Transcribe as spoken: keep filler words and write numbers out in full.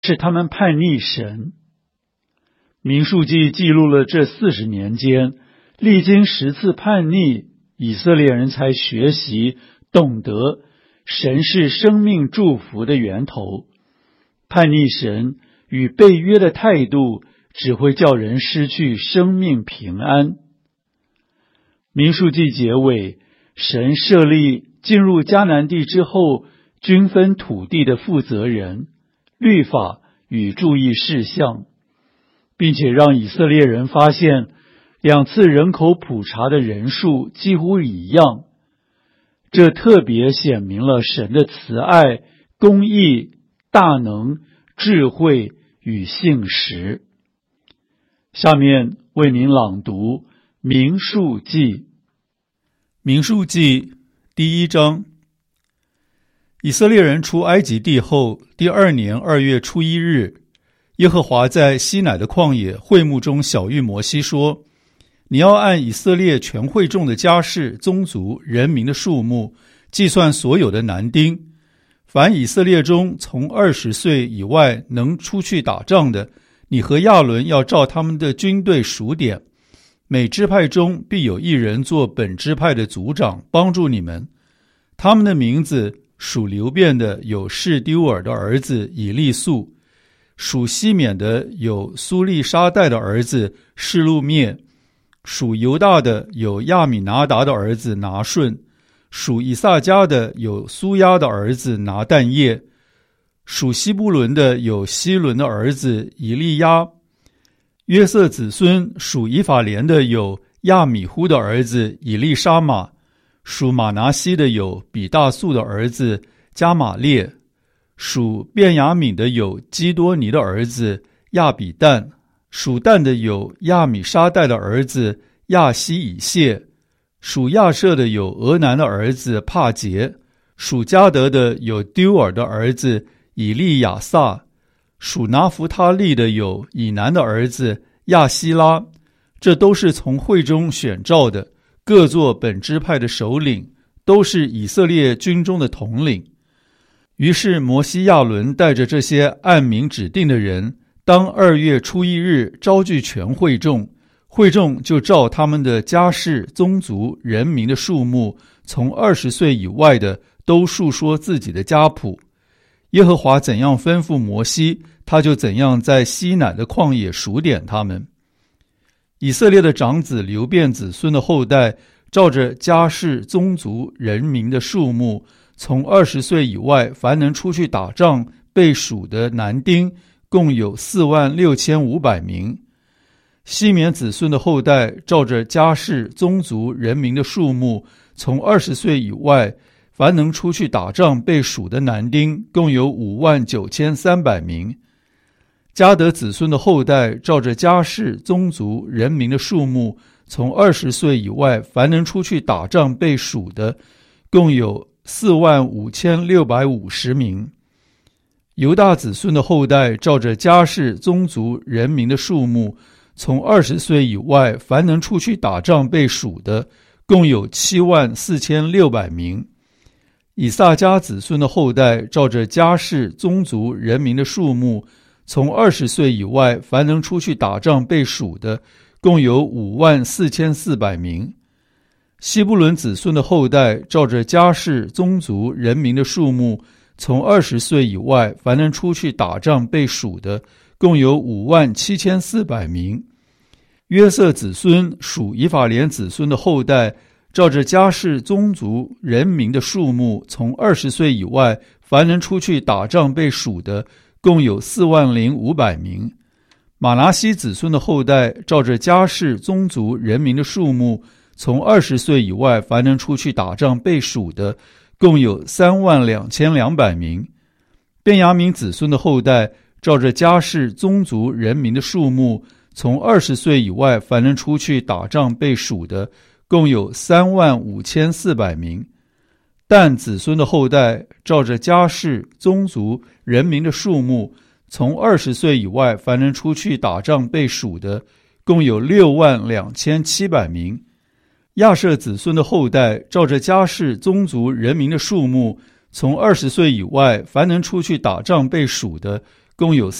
是他们叛逆神。民数记记录了这四十年间，历经十次叛逆，以色列人才学习懂得神是生命祝福的源头。叛逆神与背约的态度只会叫人失去生命平安。民数记结尾，神设立进入迦南地之后均分土地的负责人、律法与注意事项，并且让以色列人发现两次人口普查的人数几乎一样，这特别显明了神的慈爱、公义、大能、智慧与信实。下面为您朗读民数记。 民数记第一章。以色列人出埃及地后第二年二月初一日，耶和华在西乃的旷野会幕中晓谕摩西说，你要按以色列全会众的家室、宗族、人民的数目计算所有的男丁，凡以色列中从二十岁以外能出去打仗的，你和亚伦要照他们的军队数点，每支派中必有一人做本支派的族长，帮助你们。他们的名字，属流便的有示丢尔的儿子以利素，属西缅的有苏利沙代的儿子示路灭，属犹大的有亚米拿达的儿子拿顺，属以萨迦的有苏亚的儿子拿但业，属西布伦的有希伦的儿子以利亚。约瑟子孙属以法莲的有亚米忽的儿子以利沙玛，属马拿西的有比大素的儿子加玛列，属便雅悯的有基多尼的儿子亚比旦，属但的有亚米沙代的儿子亚希以谢，属亚舍的有俄南的儿子帕杰，属迦得的有丢尔的儿子以利亚撒，属拿弗他利的有以南的儿子亚希拉。这都是从会中选召的，各作本支派的首领，都是以色列军中的统领。于是摩西亚伦带着这些按名指定的人，当二月初一日招聚全会众，会众就照他们的家室、宗族、人民的数目，从二十岁以外的都述说自己的家谱。耶和华怎样吩咐摩西，他就怎样在西乃的旷野数点他们。以色列的长子流便子孙的后代，照着家室、宗族、人民的数目，从二十岁以外凡能出去打仗被数的男丁，共有四万六千五百名。西缅子孙的后代，照着家室、宗族、人民的数目，从二十岁以外凡能出去打仗被数的男丁，共有五万九千三百名。迦得子孙的后代，照着家室、宗族、人民的数目，从二十岁以外凡能出去打仗被数的，共有四万五千六百五十名。犹大子孙的后代，照着家室、宗族、人民的数目，从二十岁以外凡能出去打仗被数的，共有七万四千六百名。以萨迦子孙的后代，照着家室、宗族、人民的数目，从二十岁以外凡能出去打仗被数的，共有五万四千四百名。西布伦子孙的后代，照着家室、宗族、人民的数目，从二十岁以外凡能出去打仗被数的，共有五万七千四百名。约瑟子孙属以法莲子孙的后代，照着家室、宗族、人民的数目，从二十岁以外凡能出去打仗被数的，共有四万零五百名。马拿西子孙的后代，照着家室、宗族、人民的数目，从二十岁以外凡能出去打仗被数的，共有三万两千两百名。便雅悯子孙的后代，照着家室、宗族、人民的数目，从二十岁以外凡能出去打仗被数的，共有三万五千四百名。但子孙的后代，照着家室、宗族、人民的数目，从二十岁以外凡能出去打仗被数的，共有六万两千七百名。亚舍子孙的后代，照着家室、宗族、人民的数目，从二十岁以外凡能出去打仗被数的， 共有